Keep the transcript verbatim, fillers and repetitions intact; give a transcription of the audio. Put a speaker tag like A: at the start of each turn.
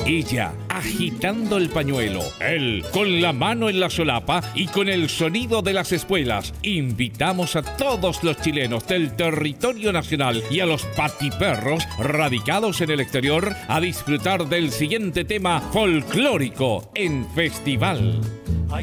A: ella agitando el pañuelo, él con la mano en la solapa y con el sonido de las espuelas. Invitamos a todos los chilenos del territorio nacional y a los patiperros radicados en el exterior a disfrutar del siguiente tema folclórico en Festival.
B: Hay